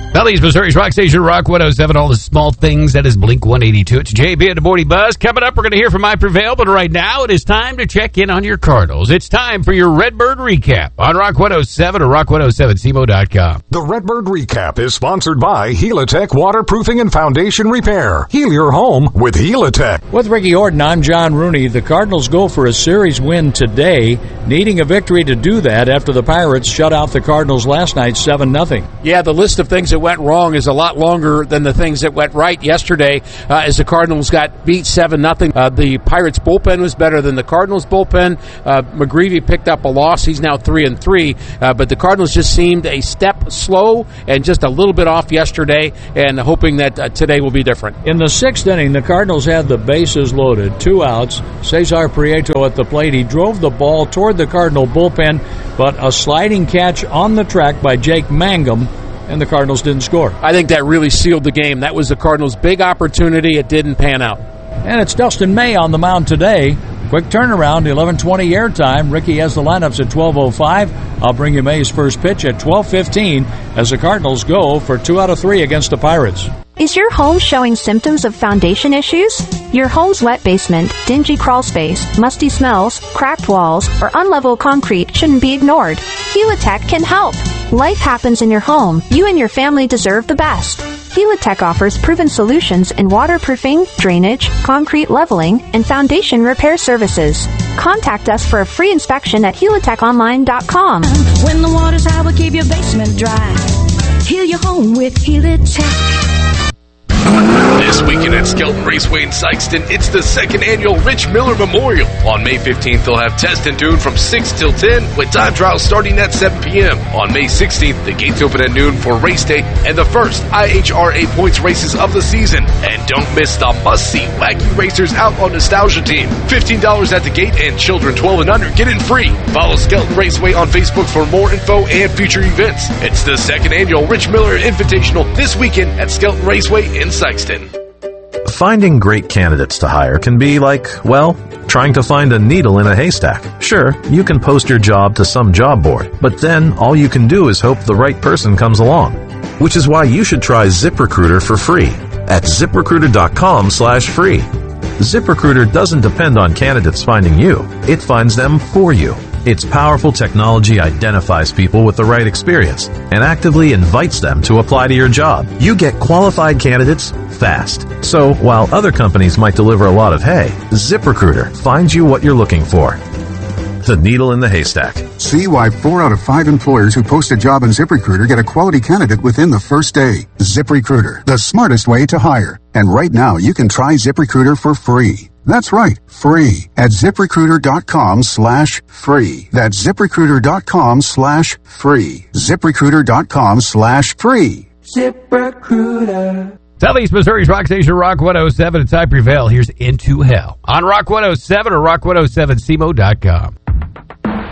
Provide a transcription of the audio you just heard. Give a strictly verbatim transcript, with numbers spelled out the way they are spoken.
Valley's Missouri's Rock Station, Rock one oh seven, all the small things. That is Blink one eighty-two. It's J B and the Morning Buzz. Coming up, we're going to hear from I Prevail, but right now it is time to check in on your Cardinals. It's time for your Redbird Recap on Rock one oh seven or rock one oh seven C M O dot com. The Redbird Recap is sponsored by Helitech Waterproofing and Foundation Repair. Heal your home with Helitech. With Ricky Orton, I'm John Rooney. The Cardinals go for a series win today, needing a victory to do that after the Pirates shut out the Cardinals last night seven nothing. Yeah, the list of things that went wrong is a lot longer than the things that went right yesterday uh, as the Cardinals got beat seven nothing. Uh, the Pirates bullpen was better than the Cardinals bullpen. Uh, McGreevy picked up a loss. He's now three and three, uh, but the Cardinals just seemed a step slow and just a little bit off yesterday, and hoping that uh, today will be different. In the sixth inning, the Cardinals had the bases loaded, two outs. Cesar Prieto at the plate. He drove the ball toward the Cardinal bullpen, but a sliding catch on the track by Jake Mangum, and the Cardinals didn't score. I think that really sealed the game. That was the Cardinals' big opportunity. It didn't pan out. And it's Dustin May on the mound today. Quick turnaround, eleven twenty airtime. Ricky has the lineups at twelve oh five. I'll bring you May's first pitch at twelve fifteen as the Cardinals go for two out of three against the Pirates. Is your home showing symptoms of foundation issues? Your home's wet basement, dingy crawl space, musty smells, cracked walls, or unlevel concrete shouldn't be ignored. Helitech can help. Life happens in your home. You and your family deserve the best. Helitech offers proven solutions in waterproofing, drainage, concrete leveling, and foundation repair services. Contact us for a free inspection at helitech online dot com. When the water's high, we'll keep your basement dry. Heal your home with Helitech. This weekend at Skelton Raceway in Sikeston, it's the second annual Rich Miller Memorial. On May fifteenth, they'll have Test and Tune from six till ten, with time trials starting at seven p.m. On May sixteenth, the gates open at noon for race day and the first I H R A points races of the season. And don't miss the must-see Wacky Racers Outlaw Nostalgia Team. fifteen dollars at the gate, and children twelve and under get in free. Follow Skelton Raceway on Facebook for more info and future events. It's the second annual Rich Miller Invitational this weekend at Skelton Raceway in Sikeston. Finding great candidates to hire can be like, well, trying to find a needle in a haystack. Sure, you can post your job to some job board, but then all you can do is hope the right person comes along. Which is why you should try ZipRecruiter for free at ZipRecruiter.com slash free. ZipRecruiter doesn't depend on candidates finding you. It finds them for you. Its powerful technology identifies people with the right experience and actively invites them to apply to your job. You get qualified candidates fast. So while other companies might deliver a lot of hay, ZipRecruiter finds you what you're looking for. The needle in the haystack. See why four out of five employers who post a job on ZipRecruiter get a quality candidate within the first day. ZipRecruiter, the smartest way to hire. And right now, you can try ZipRecruiter for free. That's right, free at ZipRecruiter.com slash free. That's ZipRecruiter.com slash free. ZipRecruiter.com slash free. ZipRecruiter. Southeast Missouri's Rock Station, Rock one oh seven. It's I Prevail. Here's Into Hell on Rock one oh seven or rock one oh seven C M O dot com.